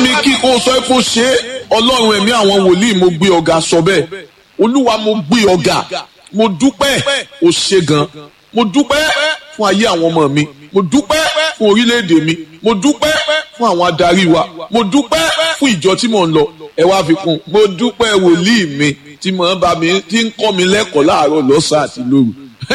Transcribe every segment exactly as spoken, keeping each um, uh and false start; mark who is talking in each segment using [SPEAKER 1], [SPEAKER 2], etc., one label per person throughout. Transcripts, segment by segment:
[SPEAKER 1] mi kí kó sọ kó ṣe é. Ọlọ́run ẹ̀mí àwọn wòlíì mo gbé ọ̀gá sọ bẹ́ẹ̀. Olúwa mo gbé ọ̀gá. Mo dúpẹ́ o ṣe gan. Mo dúpẹ́ fún ayé àwọn ọmọ mi. Mo dúpẹ́ fún orílẹ̀-èdè mi. Mo dúpẹ́ fún àwọn adarí wa. Mo dúpẹ́ fún ìjọ tí mò ń lọ. Ẹ wá fi kún. Mo dúpẹ́ wòlíì mi tí mò ń bá mi tí ń kọ́ mi lẹ́kọ̀ọ́ láàárọ̀ lọ́sàn-án àti lóru.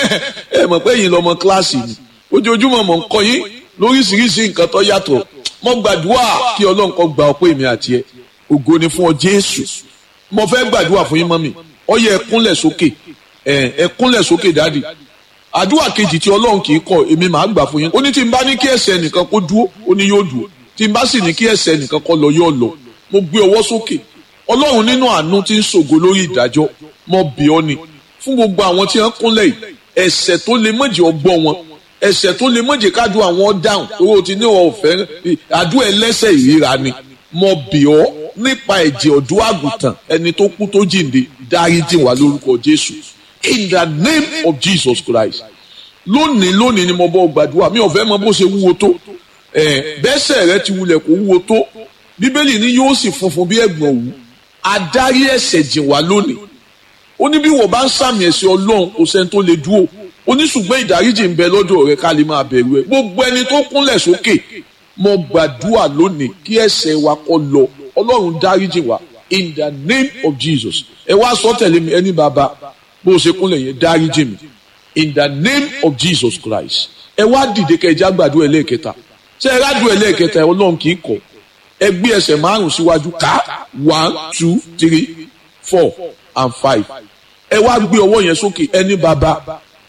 [SPEAKER 1] Ẹ mọ̀ pé yín lọmọ kíláàsì ni. Ojoojúmọ́ mò ń kọ́ yín lóríṣiríṣi nǹkan tó yàtọ̀. Mo gbàdúrà kí Ọlọ́run kó gba ọpẹ́ mi àti ẹ. Ògo ni fún ọ Jésù. Mo fẹ́ gbàdúrà fún yín mọ́mì. Ó yẹ ẹ kúnlẹ̀ sókè. Ẹ ẹ kúnlẹ̀ sókè dáàdì. Àdúrà kejì tí Ọlọ́run kì í kọ̀ èmi màá gbà fún yín. Ó ní tí n bá ní kí ẹsẹ̀ nìkan kó dúró, ó ní yóò dúró. Tí n bá sì ní kí ẹsẹ̀ nìkan kó lọ yóò lọ. Mo gbé ọwọ́ sókè. Ọlọ́run nínú àánú tí ń ṣògo lórí ìdájọ́. Mo bẹ̀ ọ́ ni fún gbogbo àwọn tí wọ́n kúnlẹ̀ yìí. Ẹ̀ṣẹ̀ tó lè mọ̀jẹ̀ ọgbọ́ wọn. Ẹ̀ṣẹ̀ tó lè mọ̀jẹ̀ kájú àwọn dáhùn. Owó ti ní ọ̀fẹ́ àdúrà ẹlẹ́ṣẹ̀ ìríra ni. Mo bẹ̀ ọ́ nípa ẹ̀jẹ̀ ọ̀dọ́ àgùntàn ẹni tó kú tó jíǹde dáríjì wá lórúkọ Jésù. In the name of Jesus Christ. Lónìí lónìí ni mo bọ́ gbàdúrà mi ò fẹ́ mọ bó ṣe wúwo tó. Ẹ̀ bẹ́sẹ̀ rẹ ti wulẹ̀ kó wúwo tó. Bíbélì ní yóò sì funfun bí ẹ̀gbọ̀n òwú. Adarí ẹ̀ṣẹ̀ jìn wá lónìí. Ó ní bí wọ́n bá ń sàmì ẹ̀ṣẹ̀ Ọlọ́run kò sẹ́ni tó lè dúró. Ó ní ṣùgbọ́n ìdáríjì ń bẹ lọ́dọ̀ rẹ ká lè máa bẹ̀rù ẹ̀. Gbogbo ẹni tó kúnlẹ̀ sókè mo gbàdúrà lónìí kí ẹ̀ṣẹ̀ wa kó lọ. Ọlọ́run dáríjì wá in the name of Jesus. Ẹ wá sọ tẹ̀lé mi ẹni bàbá bó ṣe kúnlẹ̀ yẹn dáríjì mi in the name of Jesus Christ. Ẹ wá dìde kẹjá gbàdúrà ẹlẹ́ẹ̀kẹta. Ṣé ẹ rádùn ẹlẹ́ẹ̀kẹta Ọlọ́run kì í kọ̀. Ẹ gbé ẹsẹ̀ márùn síwájú ká one two three four and five. Ẹ wá gbé ọwọ́ yẹn sókè ẹni bàbá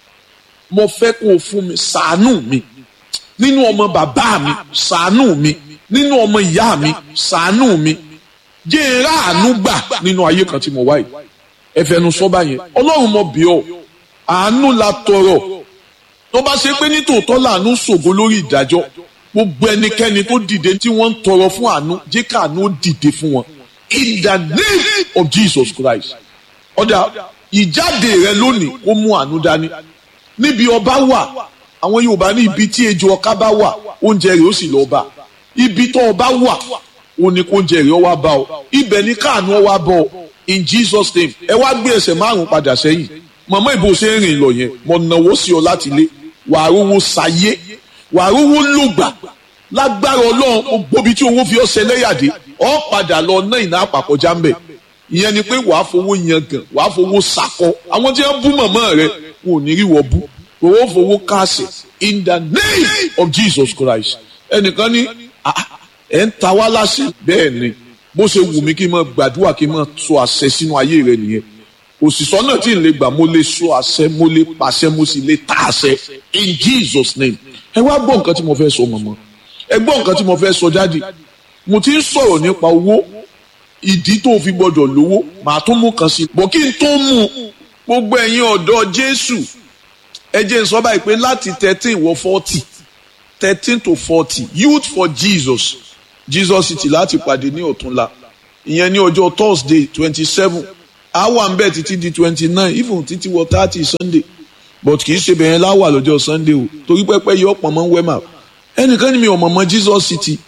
[SPEAKER 1] mo fẹ́ kó o fún mi ṣàánú mi nínú ọmọ bàbá mi ṣàánú mi nínú ọmọ ìyá mi ṣàánú mi jẹ́ n rí àánú gbà nínú ayé kan tí mo wá yìí. Ẹ fẹnu sọ báyẹn Ọlọ́run mo bẹ̀ ọ́ àánú la tọrọ tó bá ṣe pé nítòótọ́ làánú ṣògo lórí ìdájọ́ gbogbo ẹnikẹ́ni tó dìde tí wọ́n ń tọrọ fún àánú jẹ́ káàánú ó dìde fún wọn in the name of Jesus Christ. Ọ̀dà ìjáde rẹ lónìí ó mú àánú dání níbi ọba wà àwọn Yorùbá ní ibi tí ejò ọká bá wà oúnjẹ rẹ̀ ó sì lọ bá ibi tó ọba wà ó ní kó oúnjẹ rẹ̀ ó wá bá ọ ibẹ̀ ní káàánú ó wá bọ̀ in Jesus name. Ẹ wá gbé ẹsẹ̀ márùn padà sẹ́yìn mọ̀mọ́ ìbò ṣe ń rìn lọ yẹn mọ̀ nàwó sí ọ láti lé wàá rówó sayé wàá rówó lògbà lágbára Ọlọ́run gbogbo ibi tí owó fi ọsẹ lẹ́yàdé ọ padà lọ ná ìná àpàkọjá ń bẹ̀ ìyẹn ni pé wàá fowó yan gan wàá fowó sakọ àwọn tí wọ́n bú mọ̀mọ́ rẹ wọn ò ní rí wọ bú owó fowó káàsì in the name of Jesus Christ. Ẹnìkan ní ẹ̀ ń ta wá láṣẹ bẹ́ẹ̀ ni bó ṣe wù mí kí n máa gbàdúrà kí n máa sọ àṣẹ sínú ayé rẹ nìyẹn òṣìṣọ́ náà tí n lè gbà mo lè sọ àṣẹ mo lè pàṣẹ mo sì lè ta àṣẹ in Jesus name. Ẹ wá gbọ́ nǹkan tí mo fẹ́ sọ mọ̀mọ́ ẹ gbọ́ nǹkan tí mo fẹ́ sọ jáde mo ti ń sọ̀rọ̀ nípa owó ìdí tó fi gbọ́dọ̀ lówó màá tún mú kan sí i bọ̀ kí n tó mú gbogbo ẹ̀yin ọ̀dọ́ Jésù ẹ jẹ́ n sọ báyìí pé láti thirteen wọ forty thirteen to forty youth for Jesus Jesus City láti pàdé ní ọ̀túnla ìyẹn ní ọjọ́ Thursday twenty seven àwa ń bẹ̀ títí di twenty nine even títí wọ thirty Sunday but kì í ṣe bẹ̀rẹ̀ láwà lọ́jọ́ Sunday o torí pẹ́pẹ́ yọ pọ̀ mọ́ wẹ́mà ẹnìkan ní mi ò mọ̀ mọ́ Jesus City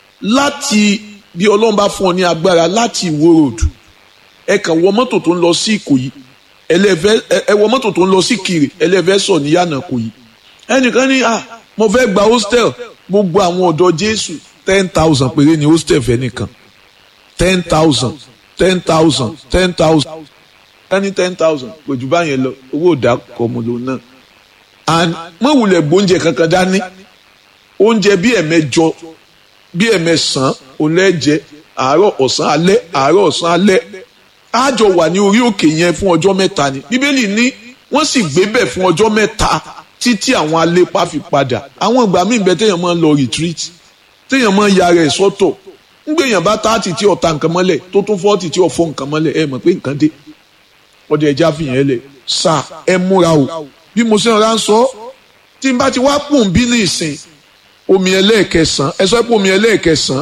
[SPEAKER 1] láti bí Ọlọ́run bá fún ọ ní agbára láti Ìwó road ẹ kàn wọ mọ́tò tó ń lọ sí Ìkòyí ẹlẹ́fẹ́ ẹ wọ mọ́tò tó ń lọ sí Ìkirè ẹlẹ́fẹ́ sọ ní yànnà Ìkòyí ẹnìkan ní ah mo fẹ́ gba hostel gbogbo àwọn ọ̀dọ́ Jésù ten thousand péré ni hostel fẹ́ nìkan ten thousand ten thousand ten thousand ẹni ten thousand kò jù báyẹn lọ owó òdà kọmọlò náà and mo wulẹ̀ gbóúnjẹ kankan dání oúnjẹ bí ẹ̀mẹjọ bí ẹ̀mẹsàn olẹ́jẹ àárọ̀ ọ̀sán alẹ́ àárọ̀ ọ̀sán alẹ́ àjọ wà ní orí òkè yẹn fún ọjọ́ mẹ́ta ni Bíbélì ní wọ́n sì gbé bẹ̀ fún ọjọ́ mẹ́ta títí àwọn alépa fi padà àwọn ìgbà míì bẹ téèyàn máa ń lọ retreat téèyàn máa ń ya rẹ̀ sọ́tọ̀ ngbèyàn bá táàtì tí ọ̀tá nǹkan mọ́lẹ̀ tó tún fọ́ọ̀tì tí ọ̀fọ́ nǹkan mọ́lẹ̀ ẹ mọ̀ pé nǹkan dé ọdẹ ẹja fìyàn lẹ̀ sà ẹ múra o bí mo ṣe ń ra ń sọ tí n bá ti wá pòun bí ní ìsìn omi ẹlẹ́ẹ̀kẹsàn ẹ sọ pé omi ẹlẹ́ẹ̀kẹsàn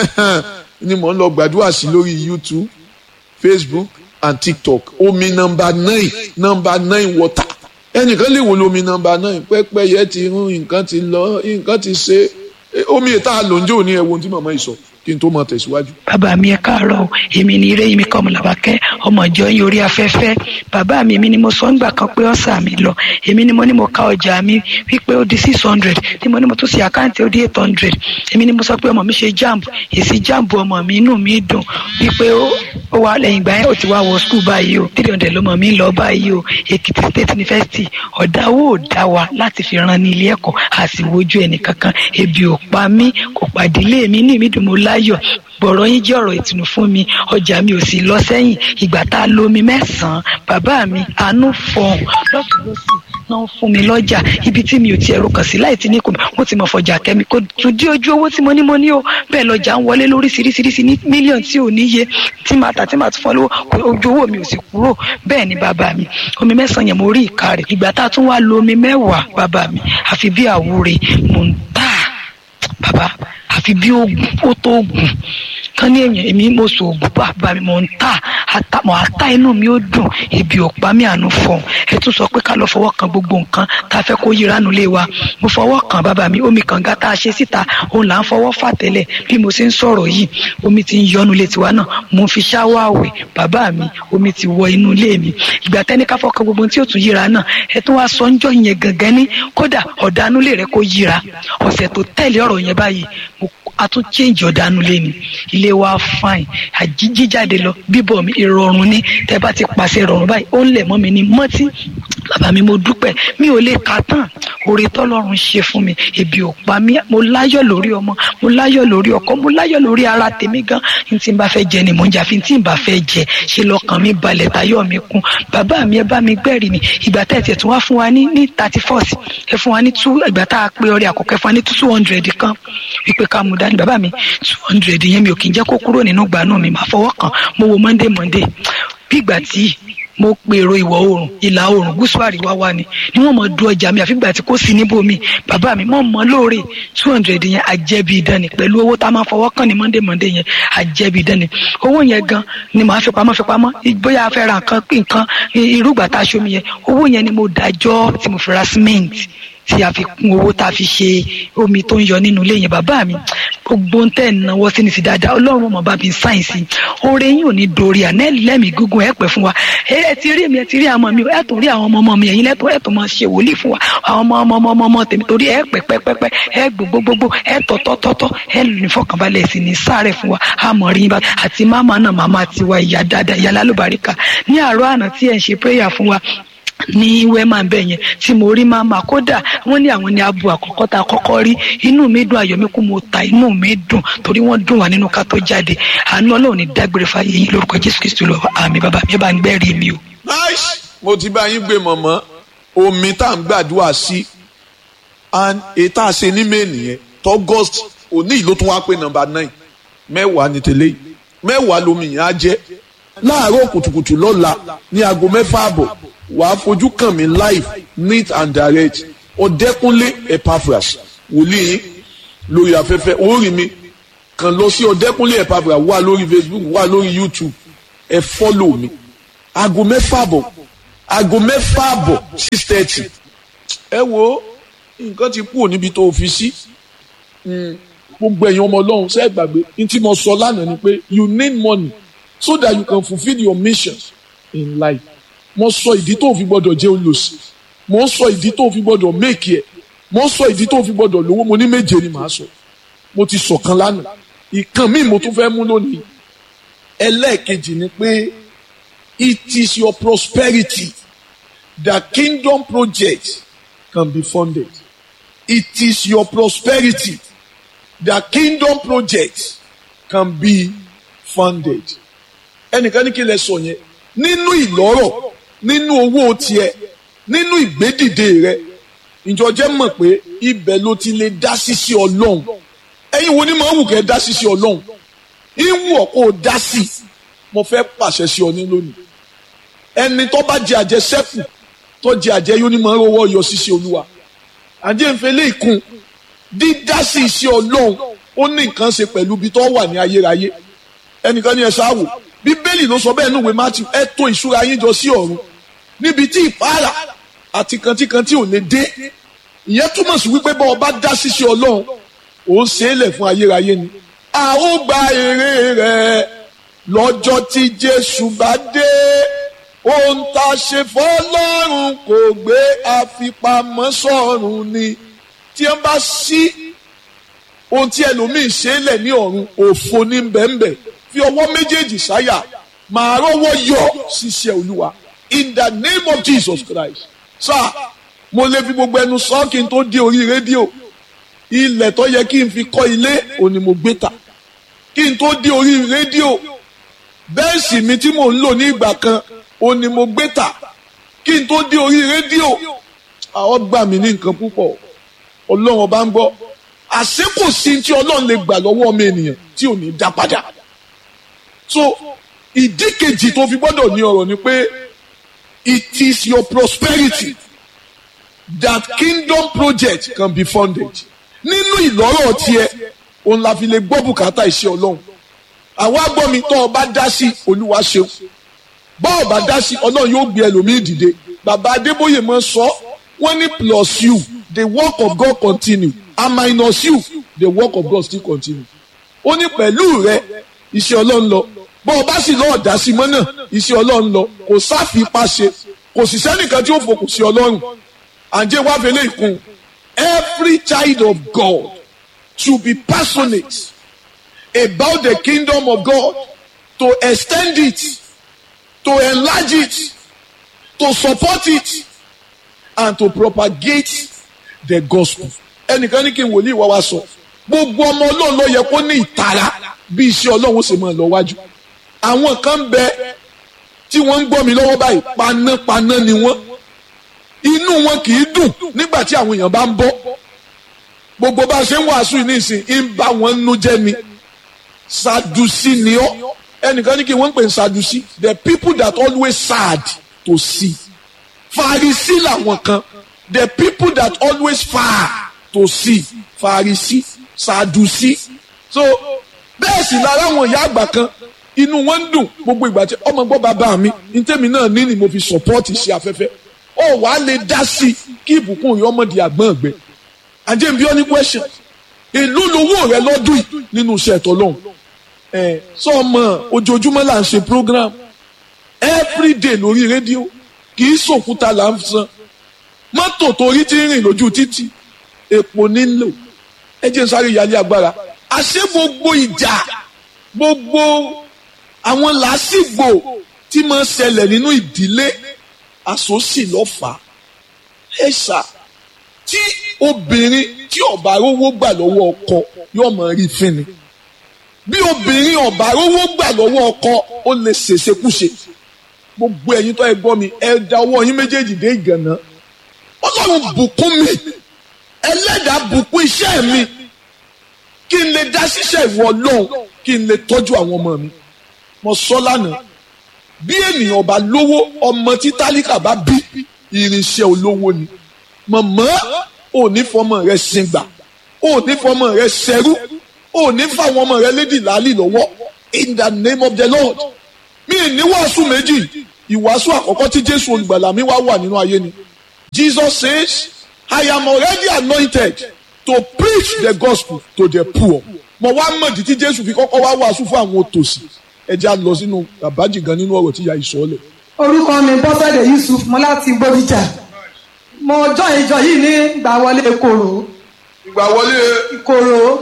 [SPEAKER 1] ni mò ń lọ gbàdúrà sí lórí YouTube Facebook and TikTok omi nọ́mbà nine nọ́mbà nine water ẹnìkan lè wò lómi nọ́mbà nine pẹ́pẹ́ yẹ ti rún nǹkan ti lọ nǹkan ti ṣe omi ìta lòǹjọ́ ní ẹ̀wọ̀n tí màmá yìí sọ kí n tó máa tẹ̀síwájú.
[SPEAKER 2] bàbá mi ẹ káàárọ̀ èmi ni ire mi kọ́ Ọmọlàbákẹ́ ọmọ ìjọ yín orí afẹ́fẹ́. bàbá mi èmi ni mo sọ ńgbà kan pé ọ̀sà mi lọ, èmi ni mo ní mo ka ọjà mi wípé ó di six hundred, tí mo ní mo tún ṣe àkáǹtì ó di eight hundred, èmi ni mo sọ pé ọmọ mi ṣe jamb, èsì jamb ọmọ mi inú mi dùn wípé ó wà lẹ́yìn ìgbà yẹn ó ti wá wọ skul báyìí o, three hundred lọmọ mi ń lọ báyìí o, Èkìtì State University. ọ̀dà owó ò dá wa láti fi ran ní ilé ẹ̀kọ́ àsìwójú ẹnì kankan, ebi ò pa mí kò pàdílé mi ní ìmídùn mo láyọ̀. gbọ̀rọ̀ yín jẹ́ ọ̀rọ̀ ìtùnú fún mi, ọjà mi ò sì lọ sẹ́yìn. ìgbà tá a lo omi mẹ́sàn-án bàbá mi àánú fọ̀hún lọ́sùn lọ́sùn náà fún mi lọ́jà ibi tí mi ò tiẹ̀ rokàn sí láì tí ní kò mo ti mọ̀ fọjà kẹ́mi kò tún dí ojú owó tí mo ní mo ní o. bẹ́ẹ̀ lọ́jà ń wọlé lóríṣiríṣiríṣi ní mílíọ̀nù tí ò níye tí màá tà tí màá tún fọ́ lówó ojú owó mi ò sì kúrò. bẹ́ẹ̀ ni bàbá mi omi mẹ́sàn-án yẹn mo rí ìka rẹ̀. ìgbà tá a tún wá lo omi mẹ́wàá bàbá mi àfi bí àwúre mò ń tà bàbá àfi bí oògùn ó tó oògùn kan ní èèyàn èmi mo sọ oògùn bàbá mi mò ń tà mọ̀ àtà inú mi ó dùn, ebi ò pa mí àánú fọ̀hún. ẹ tún sọ pé ká lọ fọwọ́ kan gbogbo nǹkan tá a fẹ́ kó yíra nulẹ̀ wa. mo fọwọ́ kan bàbá mi omi kànga tá a ṣe síta òun là ń fọwọ́ fà tẹ́lẹ̀. bí mo ṣe ń sọ̀rọ̀ yìí omi ti ń yọnu ilé tiwa náà, mo ń fi ṣáwá àwẹ̀ bàbá mi omi ti wọ inú ilé mi. ìgbà tẹ́ni ká fọkàn gbogbo tí ó tún yíra náà ẹ tún wá sọ ńjọ́ yẹn gangan ní kódà ọ̀dánulẹ̀ rẹ kó yíra. ọ̀sẹ̀ tó tẹ̀lé ọ̀rọ̀ yẹn báyìí a tún change ọ̀dánulẹ̀ ni ilé wa fine àjíjíjáde lọ bíbọ̀ mi ìrọ̀rùn ni. tẹ́ bá ti pàṣẹ ìrọ̀rùn báyìí ó ń lẹ̀ mọ́ mi ní mọ́tí. bàbá mi mo dúpẹ́ mi ò lè kà tán oore tọ́lọ́run ṣe fún mi, ebi ò pa mí, mo láyọ̀ lórí ọmọ, mo láyọ̀ lórí ọkọ, mo láyọ̀ lórí ara tèmi gan. n tí n bá fẹ́ jẹ ni mò ń jà fi n tí n bá fẹ́ jẹ ṣe lọ́kàn mi balẹ̀ táyọ̀ mi kún. bàbá mi ẹ bá mi gbẹ́rì ni ìgbà tá ẹ tiẹ̀ tún wá fún wa ní ní thirty first ẹ fún wa ní two ìgbà tá a pé ọrẹ àkọ́kọ́ ẹ fún wa ní two hundred kan wípé ká mú dání. bàbá mi two hundred yẹn mi ò kì í jẹ́ kó kúrò nínú gbanú mi, máa fọwọ́ kàn mo wo monday monday bí ìgbà tí mo pèrò ìwọ̀ oòrùn ìlà oòrùn gúúsù àríwá wa ni ni wọ́n mọ̀ du ọjà mi àfìgbà tí kò sí níbòmí. bàbá mi mọ̀ mọ́ lóore two hundred yẹn àjẹbí idán ni pẹ̀lú owó tá a máa fọwọ́ kàn ní monday monday yẹn àjẹbí idán ni. owó yẹn gan ni màá fi pamọ́ fi pamọ́ bóyá a fẹ́ ra nǹkan nǹkan irúgbà tá a ṣomi yẹn owó yẹn ni mo dájọ́ tí mo fi ra cement tí a fi kún owó tá a fi ṣe omi tó ń yọ nínú ilé yẹn. bàbá mi gbogbo ń tẹ̀ náwó sí ni sí dáadáa ọlọ́run mọ̀ bá mi sáyẹ̀nsì oore yín ò ní dorí àná lẹ́mìí gígùn ẹ̀ pẹ́ fún wa. ẹ ti rí mi ẹ ti rí àwọn ọmọ mi ẹ tún rí àwọn ọmọ ọmọ mi ẹ̀yin lẹ́tọ̀ ẹ tún máa ṣe wòlíì fún wa àwọn ọmọ ọmọ ọmọ ọmọ tèmi torí ẹ pẹ́ pẹ́ pẹ́ pẹ́ ẹ gbogbogbò ẹ tọ́tọ́tọ́tọ́ ẹ lù ní fọkànbalẹ̀ sí ní sáré fún wa àmọ́ rí bá àti máma náà máma tiwa ìyá dáadáa ìyá lálùbáríkà ní àárọ̀ àná tí ẹ ń ṣe prayer fún wa ní wẹ́mà bẹ́ẹ̀ yẹn tí mo rí máma kódà wọ́n ní àwọn ní abo àkọ́kọ́ tá a kọ́kọ́ rí inú mi dùn ayọ̀ mi kú mo ta inú mi dùn torí wọ́n dùn wá nínú ká tó jáde. àánú ọlọ́run ní dágbére fáyé yín lórúkọ jésù kristu lọ àmì bàbá mi ẹ bá ń gbẹ́rì mi o.
[SPEAKER 1] nice mo ti bá yín gbé mọ̀mọ́ omi tá à ń gbàdúrà sí and ètò àṣẹ ní main yẹn tọ́gọ́st òní ìlú tún wá pé nọ́mbà nine mẹ́wàá ní tẹ́lẹ̀ mẹ́wàá lomi yẹn á jẹ́ láàárọ̀ kùtùkùtù lọ́la ní aago mẹ́fà àbọ̀ wàá fojú kàn mí live neat and direct Ọ̀dẹ́kúnlé Epaphras wòlíì lórí afẹ́fẹ́ orí mi kàn lọ sí Ọ̀dẹ́kúnlé Epaphras wà lórí Facebook wà lórí YouTube ẹ fọ́lò mi aago mẹ́fà àbọ̀ aago mẹ́fà àbọ̀ six thirty ẹ wo nǹkan ti kúrò níbi tó fi sí gbogbo ẹ̀yin ọmọ ọlọ́run ṣe é gbàgbé ní tí mo sọ lánàá ni pé you need money so that you can fulfil your mission in life. mo sọ ìdí tó fi gbọdọ̀ jẹ́ olòṣì mo sọ ìdí tó fi gbọdọ̀ make ẹ̀ mo sọ ìdí tó fi gbọdọ̀ lówó mo ní méje ni màá sọ mo ti sọ̀kan lánàá ìkan míì mo tún fẹ́ mú lónìí ẹlẹ́ẹ̀kejì ni pé it is your prosperity that kingdom project can be funded. It is your prosperity that kingdom project can be funded. ẹnìkan ní kí lẹ sọ yẹn nínú ìlọ́rọ̀ nínú owó tiẹ̀ nínú ìgbédìde rẹ ìjọ jẹ́ mọ̀ pé ibẹ̀ ló ti lè dá sísí ọlọ́run. ẹ̀yin wo ni màá wù kẹ́ dá sísí ọlọ́run ìwù ọ̀kọ́ dá sí mo fẹ́ pàṣẹ sí ọ ní lónìí. ẹni tó bá jẹ àjẹsẹ́kù tó jẹ àjẹyó ni màá rówó yọ sísí olúwa. àjẹǹfẹ̀lẹ́ ìkun dídá sí iṣẹ́ ọlọ́run ó ní nǹkan ṣe pẹ̀lú ibi tó wà ní ayérayé. ẹnìkan ní ẹ ṣáàwò bíbélì ló sọ bẹ́ẹ̀ ní ìwé Mátíù ẹ tò ìṣúra yín jọ sí ọ̀run níbi tí ìpara àti kantíkantí ò lè dé. ìyẹn túmọ̀ sí wípé bá ọba dá ṣíṣe ọlọ́run ó ń ṣe é lẹ̀ fún ayérayé ni. a ó gba èrè rẹ̀ lọ́jọ́ tí Jésù bá dé. ohun tá a ṣe fọ́lọ́run kò gbé àfipamọ́ sọ́run ni. tí wọ́n bá ṣí ohun tí ẹlòmíì ṣe é lẹ̀ ní ọ̀run, òfo ní bẹ́ẹ̀nbẹ́ẹ̀. fi ọwọ́ méjèèjì sáyà, màá rọ́wọ́ yọ ṣiṣẹ́ Olúwa in the name of Jesus Christ. sáà mo lè fi gbogbo ẹnu sọ kí n tó dé orí rédíò. ilẹ̀ tó yẹ kí n fi kọ́ ilé òní mo gbé tà kí n tó dé orí rédíò. bẹ́ẹ̀sì mi tí mò ń lò ní ìgbà kan òní mo gbé tà kí n tó dé orí rédíò. àwọn gbà mí ní nǹkan púpọ̀, Ọlọ́run ọba ń gbọ́. àṣé kò sí tí Ọlọ́run lè gbà lọ́wọ́ ọmọ ènìyàn tí ò ní dá padà. so ìdí kejì tó fi gbọ́dọ̀ ní ọ̀rọ̀ ni pé it is your prosperity that kingdom project can be funded. nínú ìlọ́rọ̀ tiẹ̀ òun la fi lè gbọ́ bùkátà iṣẹ́ Ọlọ́run. àwa gbọ́ mi tọ́ ọ bá dá sí Olúwa ṣeun, bọ́ ọ bá dá sí Ọlọ́run yóò gbé ẹlòmíì dìde. bàbá Adébóyè máa sọ wọ́n ní plus you the work of God continue and minus you the work of God still continue. ó ní pẹ̀lú rẹ iṣẹ́ Ọlọ́run lọ, bọ́ ọ bá sì lọ́ọ̀ dá sí mọ́ náà iṣẹ́ Ọlọ́run lọ. kò sáfipá ṣe, kò sì sẹ́nìkan tí ó fòkùn sí Ọlọ́run. àǹjẹ́ wá fẹ́lẹ́ ìkun. Every child of God should be passionate about the kingdom of God, to extend it, to enlarge it, to support it, and to propagate the gospel. ẹnìkan ní kí n wòlíì wá wá sọ gbogbo ọmọ Ọlọ́run ló yẹ kó ní ìtara bí iṣẹ́ Ọlọ́run ṣe máa lọ wájú. àwọn kan bẹ tí wọ́n ń gbọ́ mi lọ́wọ́ báyìí panápaná ni wọ́n. inú wọn kì í dùn nígbà tí àwọn èèyàn bá ń bọ́. gbogbo bá a ṣe ń wàásù yìí nísìn ń bá wọn nú jẹ́ ni. Sadducee ni ọ́. ẹnìkan ní kí wọ́n ń pè ní Sadducee, the people that always sad to see. Pharisee làwọn kan, the people that always far to see. Pharisee, Sadducee. so bẹ́ẹ̀ sì lára àwọn ìyá àgbà kan inú wọn ń dùn gbogbo ìgbà tí ọmọ gbọ́ bàbá mi ní tèmi náà ní ni mo fi support iṣẹ́ afẹ́fẹ́. ó wàá lè dá sí i kí ìbùkún yìí ọmọdé àgbọ̀n ọ̀gbẹ́. àjẹ́ bí ó ní question èló lowó rẹ lọ́dún yìí nínú iṣẹ́ ẹ̀tọ́ lọ́hùn. ẹ̀ sọ ọmọ ojoojúmọ́ là ń ṣe program everyday lórí rédíò, kì í sòkúta là ń san. mọ́tò torí tí ń rìn lójú títì epo nílò. ẹ jẹ́ n sáré ìyálé agbára. àṣé gbogbo ìjà gbogbo àwọn làásìgbò tí máa ń ṣẹlẹ̀ nínú ìdílé àsòsì lọ́fà. ẹ ṣá tí obìnrin tí ọ̀bà rówó gbà lọ́wọ́ ọkọ yóò máa rí fínni. bí obìnrin ọ̀bà rówó gbà lọ́wọ́ ọkọ ó lè ṣèṣekúṣe. gbogbo ẹ̀yin tó ẹ gbọ́ mi ẹ da ọwọ́ yín méjèèjì dé ìgànná. Ọlọ́run bùkún mi, ẹlẹ́dàá bùkún iṣẹ́ mi, kí n lè dá ṣiṣẹ́ ìwọ Ọlọ́run, kí n lè tọ́jú àwọn ọmọ mi. mo sọ lánàá bí ènìyàn ọba lówó ọmọ tí tálíkà bá bí irinṣẹ́ olówó ni. mọ̀mọ́ ò ní fọmọ rẹ sìngbà, ò ní fọmọ rẹ ṣẹrú, ò ní fáwọn ọmọ rẹ lédì láàlì lọ́wọ́ in the name of the Lord. mi ní wàásù méjì, ìwàásù àkọ́kọ́ tí Jésù olùgbàlà mi wá wà nínú ayé ni. Jesus says, I am already anointed to preach the gospel to the poor. mo wá mọ̀dí tí Jésù fi kọ́kọ́ wá wàásù fún àwọn òtòṣì. ẹ jẹ́ á lọ sínú àbájì gan nínú ọ̀rọ̀ tí ìyá ìsọ̀lẹ̀.
[SPEAKER 3] orúkọ mi Bọ́sẹ̀dé Yusuf, mo láti Bódìjà. mo jọ ìjọ yìí ní ìgbà wọlé Ìkòrò.
[SPEAKER 1] ìgbà wọlé
[SPEAKER 3] Ìkòrò.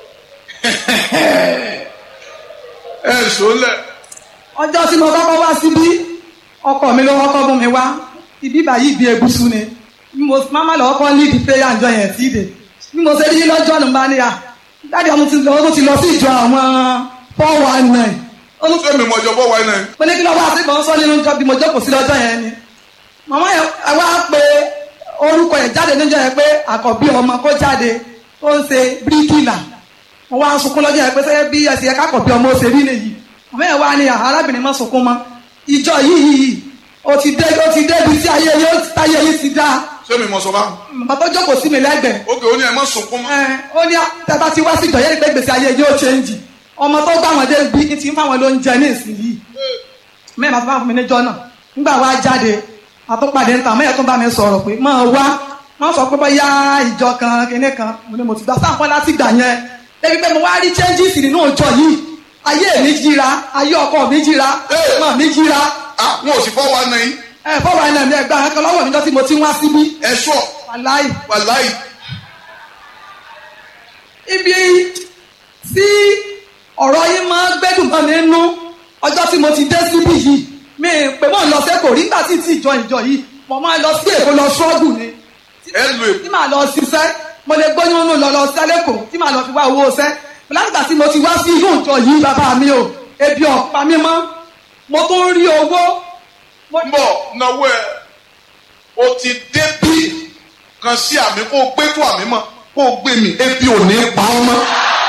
[SPEAKER 1] ẹ sọlẹ̀.
[SPEAKER 3] ọjọ́ tí mo kọ́kọ́ wá síbí ọkọ mi ló kọ́kọ́ mú mi wá ibi báyìí bí egusu ni bí mo máma lọ́wọ́ kọ́ ní ìdílé àjọ yẹn sí ìdè bí mo ṣe rí lọ́jọ́ ọ̀nà bá níyà dáàdi ọmọ ti lọ ti lọ sí ìjọ àwọn four one nine.
[SPEAKER 1] ṣé mi mọ̀ jọ four one nine.
[SPEAKER 3] mo ní kí lọ́wọ́ àti ìbọn sọ nínú ìjọ bí mo jókòó sí lọ́jọ́ yẹn ni màmá yẹn wá pé orúkọ yẹn jáde níjọ́ yẹn pé àkọ́bí ọmọ kó jáde ó ń ṣe bíríkìlà mo wá ń sunkún lọ́jọ́ yẹn pé sẹ́yẹ́ bí ẹsẹ̀ yẹn kákọ̀bí ọmọ ó ṣe rí nìyí màmá yẹn wá ní arábìnrin má sunkún mọ́ ìjọ yìí ó ti dé ó ti débi tí ayé yóò táyé yìí ti dá.
[SPEAKER 1] ṣé mi mọ̀ sọ bá.
[SPEAKER 3] bàbá tó jókòó sí mi lẹ́gbẹ̀ẹ́.
[SPEAKER 1] ókè ó ní ẹ má sunkún mọ́.
[SPEAKER 3] ẹ ó ní tẹ́tà tí wá sí ìjọ yẹn pé gbèsè ayé yóò ṣéǹjì ọmọ tó gbà wọ́n dé bí ti ń fáwọn ló ń jẹ ní ìsinyìí mẹ́ẹ̀ máa tó bá fún mi níjọ́ náà nígbà wá jáde àtúpàdé níta mẹ́ẹ̀ tó bá mi sọ̀rọ̀ pé máa wá wọ́n sọ pé bóyá ìjọ kan kinní kan mo ní mo ti gbà sáǹpọ̀ láti gbà yẹn débi pé mo wá rí changes nínú ìjọ yìí ayé mi jíra ayé ọkọ mi jíra ọmọ mi jíra.
[SPEAKER 1] wọn ò sì fọ́ wa náà yín.
[SPEAKER 3] ẹ fọ́ wa náà mi ẹgbẹ́ àwọn kan lọ́wọ́ mi lọ sí mo ti wá síbí.
[SPEAKER 1] ẹ sọ
[SPEAKER 3] wàláì.
[SPEAKER 1] wàláì.
[SPEAKER 3] ibi tí ọ̀rọ̀ yín máa ń gbẹ́dùn mọ́ mi nú ọjọ́ tí mo ti dé síbí yìí mi pé mò ń lọ sẹ́kọ̀ọ́ rí nígbà tí tí ìjọ ìjọ yìí mo máa lọ sí èkó lọ ṣọ́ọ̀gù ni.
[SPEAKER 1] ẹ lu èkó.
[SPEAKER 3] tí màá lọ ṣiṣẹ́ mo lè gbóyún nù lọ lọ sẹ́lẹ̀kọ̀ tí màá lọ fi wá owó ṣẹ́ látìgbà tí mo ti wá sí inú ìjọ yìí bàbá mi o ebi ọ̀pá mi mọ́ mo tún rí owó.
[SPEAKER 1] bọ̀ náwó ẹ o ti dé bí kan sí àmì kó o gbé tó àmì mọ́ kó o gbé mi ebi ò ní pa ọ́ mọ́.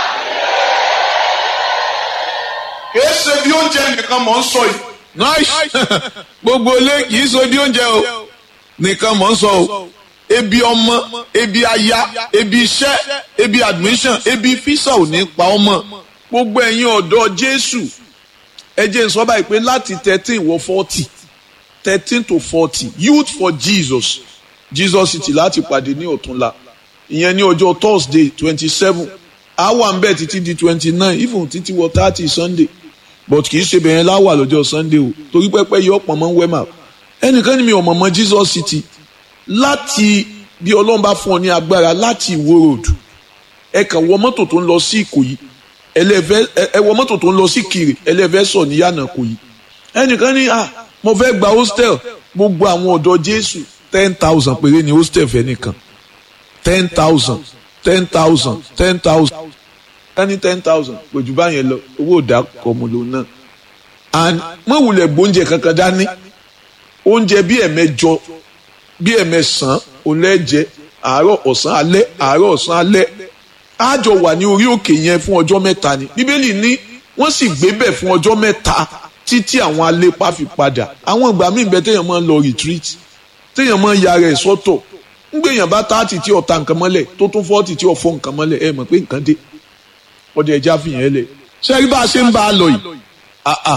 [SPEAKER 1] kìí ṣe bí oúnjẹ nìkan mọ̀ ń sọ yìí. nice gbogbo ilé kìí ṣe bí oúnjẹ o nìkan mọ̀ ń sọ o ebi ọmọ ebi aya ebi iṣẹ́ ebi admission ebi fisa ò ní pa ọmọ gbogbo ẹ̀yin ọ̀dọ́ Jésù ẹ jẹ́ n sọ báyìí pé láti thirteen wọ forty thirteen to forty youth for Jesus Jesus City láti pàdé ní ọ̀túnla ìyẹn ní ọjọ́ Thursday twenty seven àwa ń bẹ̀ títí di twenty nine even títí wọ thirty Sunday but kì í ṣe bẹ̀rẹ̀ láwà lọ́jọ́ Sunday o torí pẹ́pẹ́ yọ ọ̀pọ̀ mọ́ wẹ́mà ẹnìkan ní mi ò mọ̀ mọ́ Jesus City láti bí Ọlọ́run bá fún ọ ní agbára láti Ìwó road ẹ kàn wọ mọ́tò tó ń lọ sí Ìkòyí ẹlẹ́fẹ́ ẹ wọ mọ́tò tó ń lọ sí Ìkirè ẹlẹ́fẹ́ sọ ní yànnà Ìkòyí ẹnìkan ní ah mo fẹ́ gba hostel gbogbo àwọn ọ̀dọ́ Jésù ten thousand péré ní hostel fẹ́ nìkan ten thousand ten thousand ten thousand ẹni ten thousand pẹ̀jù báyẹn lọ owó òdà kọ̀mọ̀lò náà and mọ̀ wulẹ̀ gbóúnjẹ kankan dání oúnjẹ bí ẹ̀mẹjọ bí ẹ̀mẹsàn olẹ́jẹ àárọ̀ ọ̀sán alẹ́ àárọ̀ ọ̀sán alẹ́ àjọ wà ní orí òkè yẹn fún ọjọ́ mẹ́ta ni bíbélì ní wọ́n sì gbé bẹ̀ fún ọjọ́ mẹ́ta títí àwọn alépa fi padà àwọn ìgbà míì bẹ téèyàn máa ń lọ retreat téèyàn máa ń yára ẹ̀ sọ́tọ̀ ń gbèyàn bá táàtì tí ọ̀tá nǹkan mọ́lẹ̀ tó tún fọ́ọ̀tì tí ọ̀fọ́ nǹkan mọ́lẹ̀ ẹ mọ̀ pé nǹkan dé ọdẹ ẹja fi yẹn lẹ̀ ṣé rí bá a ṣe ń bá a lọ yìí àà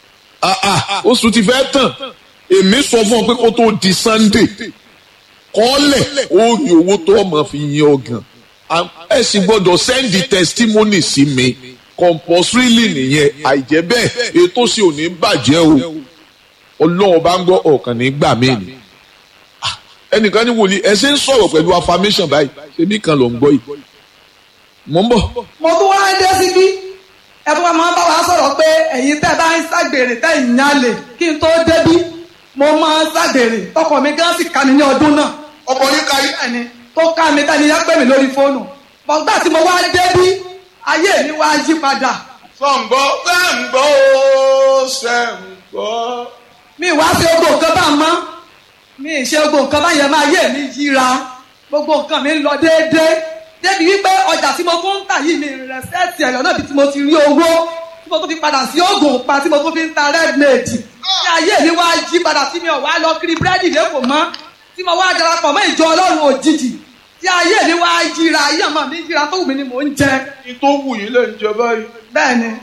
[SPEAKER 1] àà oṣù ti fẹ́ tàn èmi sọ fún ọ pé kó tó di Sunday kọ́lẹ̀ ó rí owó tó ọmọ fi yin ọgàn ẹ sì gbọ́dọ̀ send the testimony sí mi compulsorily nìyẹn àìjẹ́ bẹ́ẹ̀ ètò sì ò ní bàjẹ́ o Ọlọ́run bá ń gbọ́ ọ̀kan ní gbà mí ni ẹnìkan ní wòlíì ẹ ṣe ń sọ̀rọ̀ pẹ̀lú affirmation báyìí ṣebí kan ló ń gbọ́ yìí mo ń bọ̀.
[SPEAKER 3] mo tún wá dé síbí ẹ tún wá máa ń bá wa sọ̀rọ̀ pé ẹ̀yin tẹ́ bá ń ṣàgbèrè tẹ́ ìyànlè kí n tó débí mo máa ń ṣàgbèrè tọkọ mi gán sì ká mi ní ọdún náà.
[SPEAKER 1] ọkọ yín ká yín.
[SPEAKER 3] ẹni tó ká mi tẹ́ni yẹn pè mí lórí fóònù bọ̀gbà tí mo wá débí ayé mi wá yí padà.
[SPEAKER 1] sọ̀ǹgbọ́ sẹ́ǹgbọ́ ó sẹ́ǹgbọ́.
[SPEAKER 3] mi wá sí gbogbo nǹkan bá mọ́ mi ṣe gbogbo nǹkan bá yẹn máa yé mi yíra gbogbo nǹkan mi ń lọ déédéé débi wípé ọjà tí mo tún ń tà yìí mi rẹ̀sẹ̀tì ẹ̀yọ́ náà bí tí mo ti rí owó tí mo tún fi padà sí oògùn pa tí mo tún fi ń ta redmade tí ayé mi wá yí padà tí mi ò wá lọ kiri búrẹ́dì lẹ́kọ̀ọ́ mọ́ tí mo wá darapọ̀ mọ́ ìjọ Ọlọ́run òjijì tí ayé mi wá yíra ayé ọmọ mi yíra tó wù mí ni mò ń jẹ.
[SPEAKER 1] ní tó wù yín lè ń jẹ báyìí.
[SPEAKER 3] bẹ́ẹ̀ ni.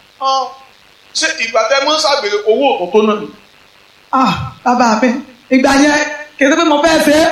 [SPEAKER 1] ṣé ìgbà tẹ́ mọ́ ṣàgbèrè owó òtútù náà.
[SPEAKER 3] ah bàbá mi ìgbà yẹn kì í ṣe pé mo fẹ́ ṣe é